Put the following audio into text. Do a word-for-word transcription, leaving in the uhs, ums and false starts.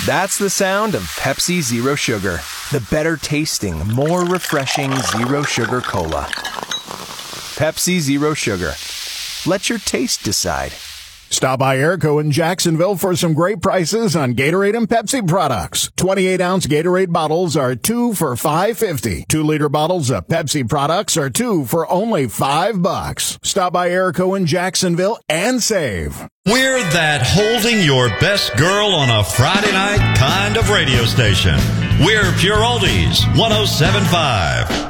That's the sound of Pepsi Zero Sugar. The better tasting, more refreshing Zero Sugar Cola. Pepsi Zero Sugar. Let your taste decide. Stop by Airco in Jacksonville for some great prices on Gatorade and Pepsi products. twenty-eight ounce Gatorade bottles are two for five fifty. Two liter bottles of Pepsi products are two for only five bucks. Stop by Airco in Jacksonville and save. We're that holding your best girl on a Friday night kind of radio station. We're Pure Oldies, one oh seven point five.